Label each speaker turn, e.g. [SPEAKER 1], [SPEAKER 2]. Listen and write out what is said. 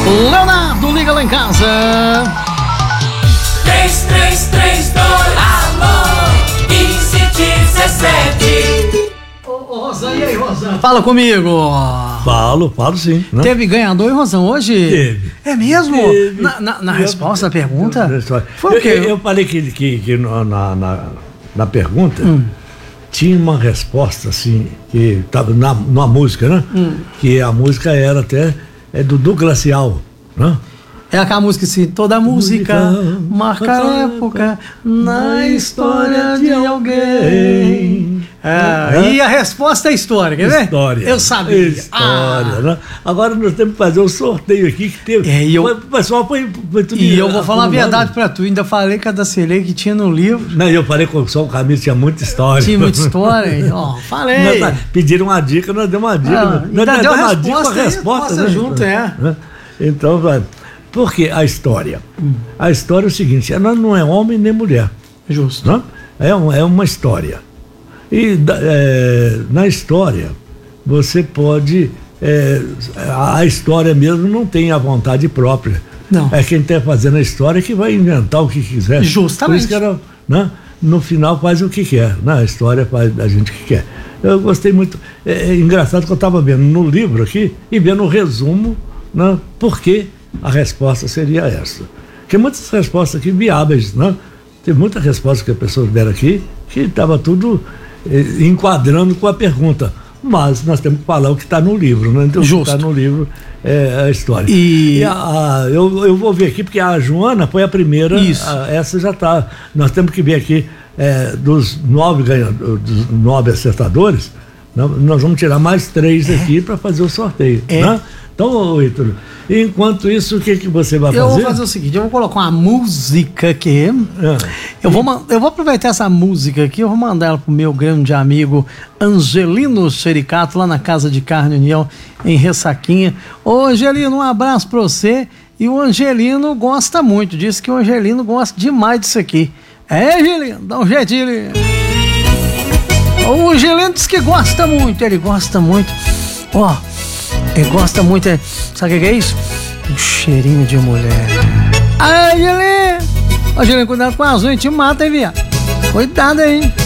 [SPEAKER 1] Leonardo, liga lá em casa.
[SPEAKER 2] 3332 alô 1517.
[SPEAKER 1] Ô, Rosão, e aí, Rosão? Fala comigo.
[SPEAKER 3] Falo sim. Né?
[SPEAKER 1] Teve ganhador, hein, Rosão, hoje?
[SPEAKER 3] Teve.
[SPEAKER 1] É mesmo?
[SPEAKER 3] Teve.
[SPEAKER 1] Na resposta à pergunta? Foi o quê?
[SPEAKER 3] Eu falei que na pergunta tinha uma resposta assim, que estava na música, né? Que a música era até do Glacial, né?
[SPEAKER 1] É aquela música assim, toda música marca época na história de alguém. E a resposta é história, quer ver?
[SPEAKER 3] História.
[SPEAKER 1] Eu sabia.
[SPEAKER 3] História, né? Agora nós temos que fazer um sorteio aqui que teve.
[SPEAKER 1] O
[SPEAKER 3] pessoal foi tudo.
[SPEAKER 1] E eu vou falar a verdade pra tu, ainda falei cadastrei que tinha no livro.
[SPEAKER 3] Não, eu falei com o Som Camilo, tinha muita história.
[SPEAKER 1] Tinha muita história, ó, falei.
[SPEAKER 3] Pediram uma dica, nós demos uma dica.
[SPEAKER 1] Nós deu
[SPEAKER 3] uma dica com a resposta, né?
[SPEAKER 1] junto,
[SPEAKER 3] Então, porque a história? A história é o seguinte, ela não é homem nem mulher.
[SPEAKER 1] Justo.
[SPEAKER 3] Não? É uma história. E na história, você pode... a história mesmo não tem a vontade própria.
[SPEAKER 1] Não.
[SPEAKER 3] É quem está fazendo a história que vai inventar o que quiser.
[SPEAKER 1] Justamente.
[SPEAKER 3] Por isso que ela, né, no final faz o que quer. Né? A história faz da gente o que quer. Eu gostei muito. É engraçado que eu estava vendo no livro aqui e vendo o resumo, né, por que a resposta seria essa. Porque muitas respostas aqui viáveis, né? Tem muitas respostas que as pessoas deram aqui que estava tudo enquadrando com a pergunta. Mas nós temos que falar o que está no livro, né? Então,
[SPEAKER 1] justo.
[SPEAKER 3] O que está no livro é a história. Eu vou ver aqui, porque a Joana foi a primeira.
[SPEAKER 1] Isso.
[SPEAKER 3] Essa já está. Nós temos que ver aqui dos 9 ganhadores, dos 9 acertadores, nós vamos tirar mais 3 aqui para fazer o sorteio. Né? Então, Heitor, enquanto isso, o que você vai fazer?
[SPEAKER 1] Eu vou fazer o seguinte, eu vou colocar uma música aqui. Eu vou aproveitar essa música aqui, eu vou mandar ela pro meu grande amigo Angelino Chericato, lá na Casa de Carne União, em Ressaquinha. Ô, Angelino, um abraço pra você. E o Angelino gosta muito, disse que o Angelino gosta demais disso aqui. Angelino, dá um jeitinho ali. O Angelino disse que gosta muito, ele gosta muito. Ó, ele gosta muito, sabe o que é isso? Um cheirinho de mulher. Ai, Angelino! Angelino, cuidado com as unhas, te mata, hein, viado? Cuidado aí.